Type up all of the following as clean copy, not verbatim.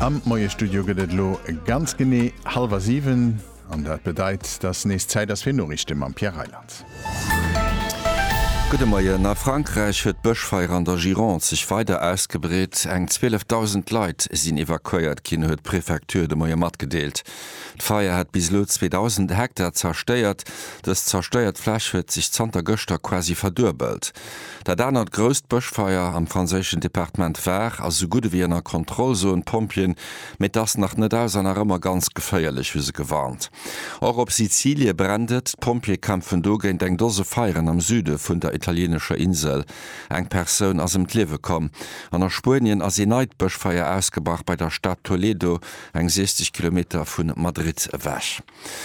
Am moie Studio gëtt lo ganz gené 6:30 an dat bedeit, dats nächst Zeit as Findorichte am Pierre Heiland. Gute Morgen. Nach Frankreich huet Bëchfeier an der Gironde sich weiter ausgebreet. Eng 12.000 Leiit sind evakuiert, kin huet Präfektur de Moier mat gedeelt. D'Feier hat bis lo 2000 Hektar zersteiert. Das zersteiert Fläch huet sich Zter Göster quasi verdurbelt. Dat dann hat gröst Bëchfeier am franzéschen Departement war, as so gute wie ennner Kontrollzone Pompien, mit das nach net aus an immer ganz geféierlich wie se gewarnt. Auch op Sizilie brendet, Pompierkämpfen dogent eng dose Feieren am Süde vun der italienischer Insel. Eng Person aus dem Kliwe kom. An der Spurien as se Neidböschfeier ausgebracht bei der Stadt Toledo, eng 60 Kilometer vun Madrid wäch.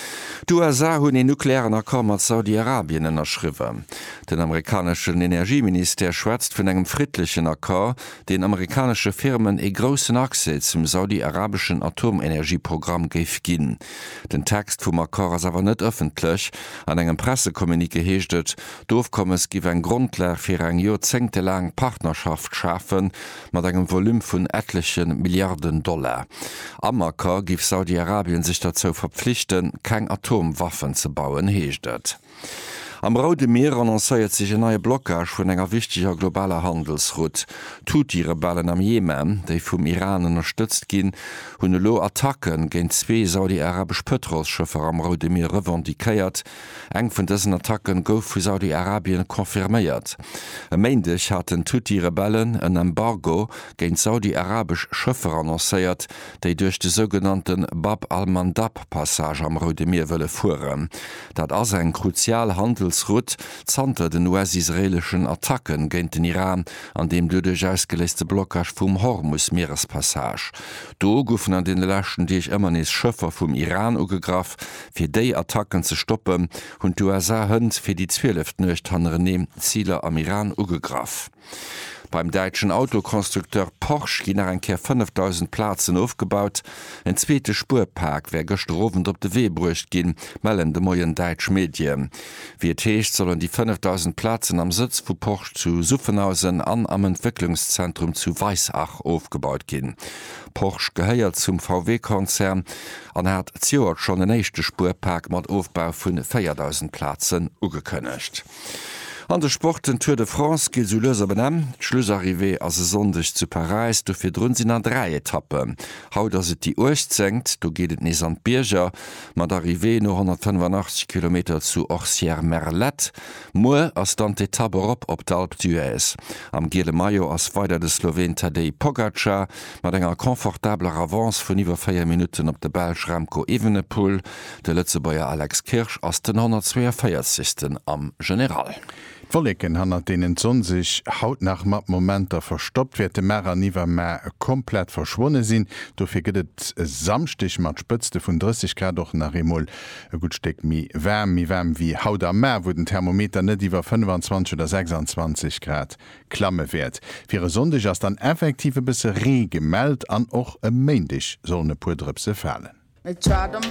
USA hunn e nuklearen Akkor mat Saudi-Arabien ënnerschriwe. Den amerikanischen Energieminister schwätzt vun engem friedlichen Akkor, den amerikanische Firmen e grossen Akse zum saudi-arabischen Atomenergieprogramm geif ginn. Den Text vum Akkor ass awer net öffentlich, an engem Pressekommunike heeschtet, doofkommes giw eng Grundlär fir eng jozengtelang Partnerschaft schafen, mat engem Volum vun etlichen Milliarden $. Am Akkor gif Saudi-Arabien sich dazu verpflichten, kein Atomwaffen zu bauen, heeschtet. Am Raude Meer annoncéiert sich en neue Blockage vun enger wichtiger globaler Handelsroute. Houthi-Rebellen am Jemen, déi vum Iran unterstützt ginn, hunn lo Attacken géint 2 saudi-arabisch Petrolschëffer am Raude Meer revendikéiert. Eng vun dësen Attacken gouf vu Saudi-Arabien konfirméiert. Méindech hat den Houthi-Rebellen en Embargo géint saudi-arabisch Schëffer annoncéiert, déi duerch de sogenannten Bab al-Mandab-Passage am Raude Meer wëlle fuhren. Dat ass eng kruzial Handelsroute zanter den US-israelischen Attacken géint den Iran, an dem du dech ausgeleste Blockage vum Hormuz-Meerespassage. Do goufen an den Lächen Diich ëmmer nees Schëffer vum Iran ugegraf, fir déi Attacken ze stoppen, hunn d'USA hënd fir die 12 nøcht hanere Ziele am Iran ugegraf. Beim deutschen Autokonstrukteur Porsche ginn er enkeer 5.000 Plazen aufgebaut. En zweete Spurpark wär gestrowend op de Wee bruecht ginn, mellen de moien Deitsch Medien. Wie teescht sollen die 5.000 Plazen am Sitz vu Porsche zu Suffenhausen an am Entwicklungszentrum zu Weissach aufgebaut ginn. Porsche gehéiert zum VW-Konzern an hat Zioert schon den nächste Spurpark mat Aufbau vun 4.000 Plazen ugekënnecht. An der Sporten Tour de France gilt zu Löser benennen. Schlussarrivée as sonndech zu Paris, do fir drun sinn an 3 Etappen. Haut as et die Urcht senkt, do geht et nes an Bierger, mat d'Arrivée no 185 km zu Orsières-Merlet. Moe ass dann d'Etappe op d'Alpe d'Huez. Am Gele Mayo ass weiter de Slowen Tadej Pogacar, mat enger komfortabler Avance vun iwwer 4 Minuten op de Belg Remco Evenepoel, de Lützebauer Alex Kirsch ass den 142. am General. Vollleken hannner denen Sonn sich haut nach Momenter verstoppt wird de Mäer niwer Mä komplett verschwonne sinn, dofir gëtt samstich mat spëtzte vun 30 Grad doch nach Remol gut steck mi wärm wie haut am Mä, wo den Thermometer net iwwer 25 oder 26 Grad klamme werd. Fir sondech ass dann effektive bisse Ree gemeldt an och e méindich so ne Pudrepse fallen.